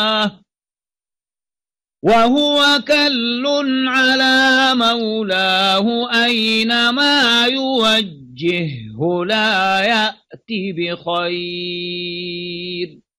وهو كل على مولاه أينما يوجهه لا يأتي بخير.